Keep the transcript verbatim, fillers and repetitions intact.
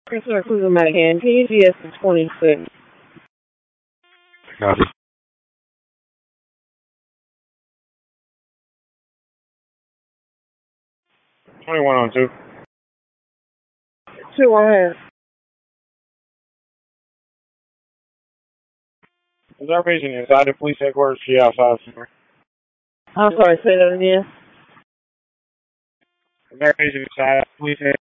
Christopher Cruiser Madigan, P G S is twenty-six. Copy. twenty-one on two. Two on hand. Observation inside the police headquarters, she outside somewhere. I'm sorry, say that again. Observation inside the police headquarters.